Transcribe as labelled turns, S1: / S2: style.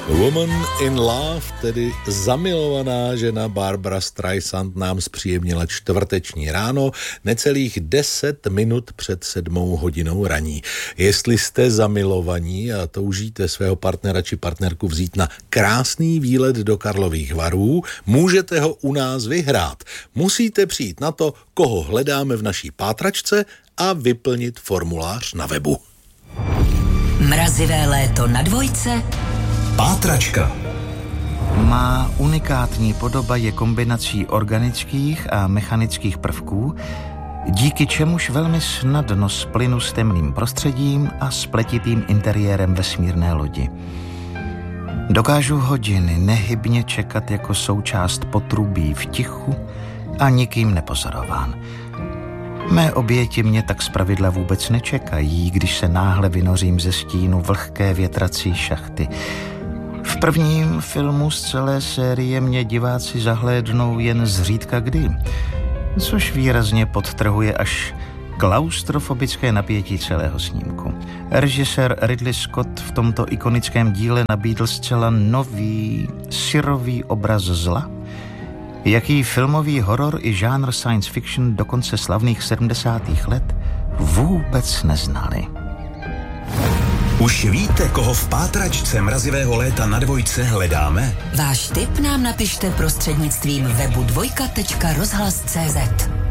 S1: Woman in Love, tedy zamilovaná žena Barbra Streisand, nám zpříjemnila čtvrteční ráno, necelých 10 minut před 7 hodinou raní. Jestli jste zamilovaní a toužíte svého partnera či partnerku vzít na krásný výlet do Karlových Varů, můžete ho u nás vyhrát. Musíte přijít na to, koho hledáme v naší pátračce a vyplnit formulář na webu.
S2: Mrazivé léto na Dvojce.
S3: Pátračka.
S4: Má unikátní podoba je kombinací organických a mechanických prvků, díky čemuž velmi snadno splynu s temným prostředím a spletitým interiérem vesmírné lodi. Dokážu hodiny nehybně čekat jako součást potrubí v tichu a nikým nepozorován. Mé oběti mě tak zpravidla vůbec nečekají, když se náhle vynořím ze stínu vlhké větrací šachty. V prvním filmu z celé série mě diváci zahlédnou jen zřídka kdy, což výrazně podtrhuje až klaustrofobické napětí celého snímku. Režisér Ridley Scott v tomto ikonickém díle nabídl zcela nový, syrový obraz zla, jaký filmový horor i žánr science fiction do konce slavných 70. let vůbec neznali.
S3: Už víte, koho v pátračce mrazivého léta na Dvojce hledáme?
S2: Váš tip nám napište prostřednictvím webu dvojka.rozhlas.cz.